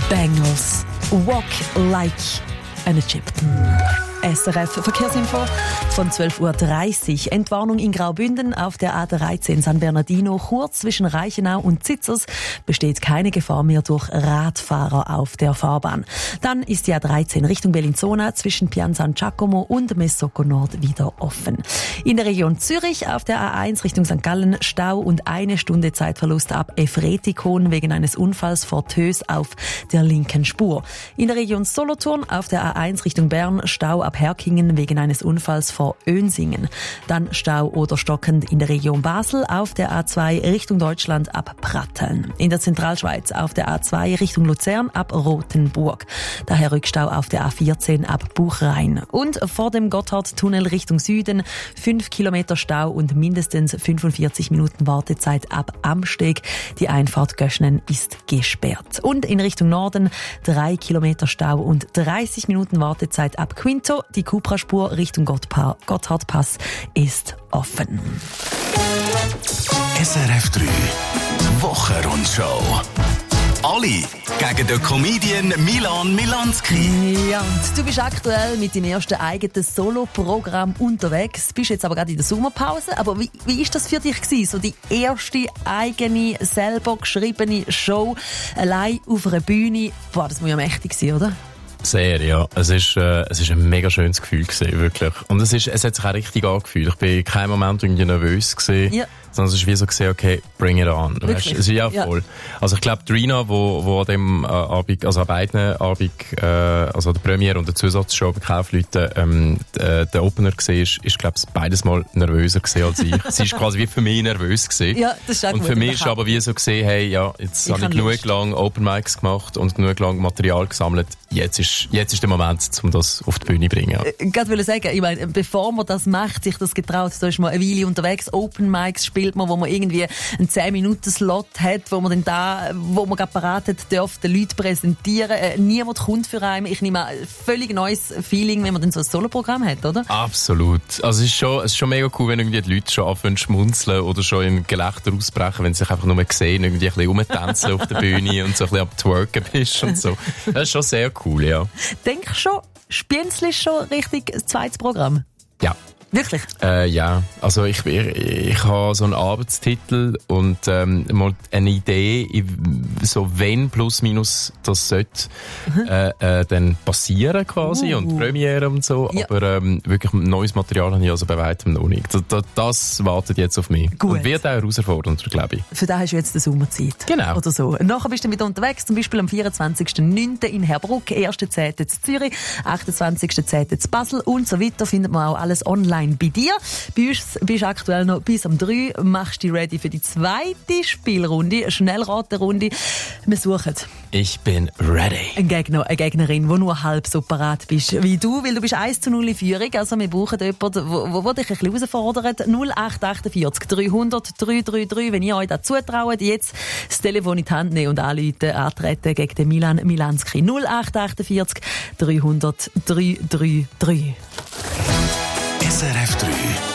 Bangles. Walk like an Egyptian. SRF Verkehrsinfo von 12.30 Uhr. Entwarnung in Graubünden auf der A13 San Bernardino. Kurz zwischen Reichenau und Zitzers besteht keine Gefahr mehr durch Radfahrer auf der Fahrbahn. Dann ist die A13 Richtung Bellinzona zwischen Pian San Giacomo und Messocco Nord wieder offen. In der Region Zürich auf der A1 Richtung St. Gallen Stau und 1 Stunde Zeitverlust ab Efretikon wegen eines Unfalls vor Tös auf der linken Spur. In der Region Solothurn auf der A1 Richtung Bern Stau ab Herkingen wegen eines Unfalls vor Önsingen. Dann Stau oder stockend in der Region Basel auf der A2 Richtung Deutschland ab Pratteln. In der Zentralschweiz auf der A2 Richtung Luzern ab Rothenburg. Daher Rückstau auf der A14 ab Buchrein. Und vor dem Gotthardtunnel Richtung Süden 5 Kilometer Stau und mindestens 45 Minuten Wartezeit ab Amsteg. Die Einfahrt Göschnen ist gesperrt. Und in Richtung Norden 3 Kilometer Stau und 30 Minuten Wartezeit ab Quinto. Die Cupra-Spur Richtung Gotthardpass ist offen. SRF 3 Wochenrundschau. Alle gegen den Comedian Milan Milanski. Ja, und du bist aktuell mit deinem ersten eigenen Solo-Programm unterwegs. Du bist jetzt aber gerade in der Sommerpause. Aber wie ist das für dich gewesen? So die erste eigene, selber geschriebene Show allein auf einer Bühne. Boah, das muss ja mächtig sein, oder? Sehr, ja. Es ist ein mega schönes Gefühl gewesen, wirklich. Und es hat sich auch richtig angefühlt. Ich bin in keinem Moment irgendwie nervös gewesen. Ja. Sondern es ist wie so gesehen, okay, bring it on. Weißt, es ist ja voll. Ja. Also ich glaube, Rina, wo an dem Abend, also an beiden Abend, also der Premiere und der Zusatzshow bei Kaufleuten, der Opener war, ist glaube ich beides mal nervöser gewesen als ich. Sie ist quasi wie für mich nervös gewesen. Ja, das ist auch gut. Und für mich ist aber wie so gesehen, hey, ja, jetzt habe ich genug lang Open Mics gemacht und genug lang Material gesammelt. Jetzt ist der Moment, um das auf die Bühne zu bringen. Ich wollte sagen, ich meine, bevor man das macht, sich das getraut, da ist man eine Weile unterwegs, Open Mics spielt man, wo man irgendwie einen 10-Minuten-Slot hat, wo man gerade parat hat, darf den Leuten präsentieren. Niemand kommt für einen. Ich nehme ein völlig neues Feeling, wenn man dann so ein Solo-Programm hat, oder? Absolut. Also es ist schon mega cool, wenn irgendwie die Leute schon anfangen zu schmunzeln oder schon in Gelächter ausbrechen, wenn sie sich einfach nur sehen, irgendwie ein bisschen rumtanzen auf der Bühne und so ein bisschen am Twerken bist und so. Das ist schon sehr cool, ja. Denkst du schon, spielst du schon richtig ein zweites Programm? Ja. Wirklich? Ja, also ich habe so einen Arbeitstitel und mal eine Idee, so wenn plus minus das sollte dann passieren quasi und Premiere und so, ja. Aber wirklich neues Material habe ich also bei weitem noch nicht. Das wartet jetzt auf mich. Gut. Und wird auch herausfordernd, glaube ich. Für das hast du jetzt die Sommerzeit. Genau. Oder so. Nachher bist du wieder unterwegs, zum Beispiel am 24.09. in Herbruck, 1.10. in Zürich, 28.10. in Basel und so weiter. Findet man auch alles online bei dir. Bei uns bist du aktuell noch bis um 3. Machst dich ready für die zweite Spielrunde, Schnellraterunde. Wir suchen. Ich bin ready. Ein Gegner, eine Gegnerin, die nur halb so parat bist wie du, weil du bist 1:0 in Führung. Also wir brauchen jemanden, der dich ein bisschen herausfordert. 0848 300 333, wenn ihr euch dazu traut, jetzt das Telefon in die Hand nehmen und antreten gegen den Milan Milanski. 0848 300 333. SRF 3